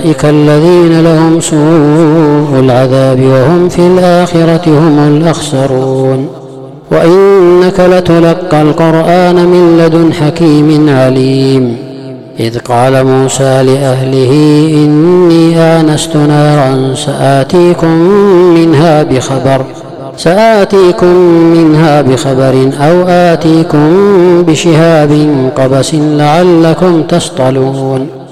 أولئك الذين لهم سوء العذاب وهم في الآخرة هم الأخسرون. وإنك لتلقى القرآن من لدن حكيم عليم. إذ قال موسى لأهله إني آنست نارا سآتيكم منها بخبر أو آتيكم بشهاب قبس لعلكم تصطلون.